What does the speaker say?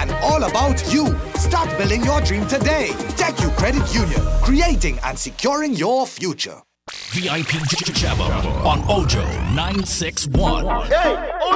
and all about you. Start building your dream today. TechU Credit Union, creating and securing your future. VIP Jabba on Ojo 961. Hey!